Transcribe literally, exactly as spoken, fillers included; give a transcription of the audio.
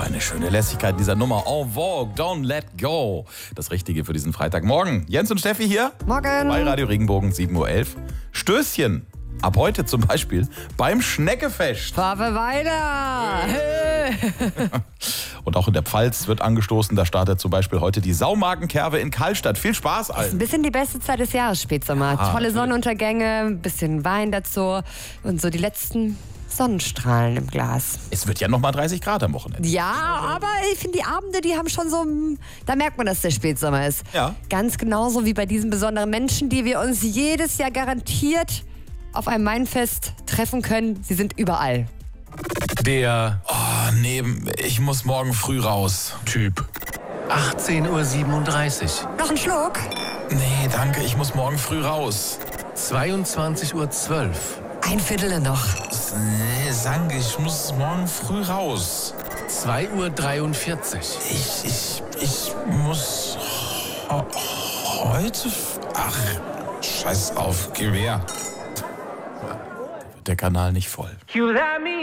eine schöne Lässigkeit dieser Nummer. En vogue, don't let go. Das Richtige für diesen Freitagmorgen. Jens und Steffi hier. Morgen. Bei Radio Regenbogen, sieben Uhr elf. Stößchen. Ab heute zum Beispiel beim Schneckefest. Fahre weiter. Hey. Und auch in der Pfalz wird angestoßen. Da startet zum Beispiel heute die Saumagenkerwe in Karlstadt. Viel Spaß allen. Ist ein bisschen die beste Zeit des Jahres, Spätsommer. Ja, Tolle natürlich. Sonnenuntergänge, ein bisschen Wein dazu und so die letzten Sonnenstrahlen im Glas. Es wird ja noch mal dreißig Grad am Wochenende. Ja, aber ich finde, die Abende, die haben schon so, da merkt man, dass der Spätsommer ist. Ja. Ganz genauso wie bei diesen besonderen Menschen, die wir uns jedes Jahr garantiert auf einem Mainfest treffen können. Sie sind überall. Der Oh, nee, ich muss morgen früh raus. Typ. achtzehn Uhr siebenunddreißig. Noch ein Schluck? Nee, danke, ich muss morgen früh raus. zweiundzwanzig Uhr zwölf. Ein Viertel noch. Nee, danke, ich muss morgen früh raus. zwei Uhr dreiundvierzig. Ich, ich, ich muss ho- heute... Ach, scheiß auf, geh her. Der Kanal nicht voll.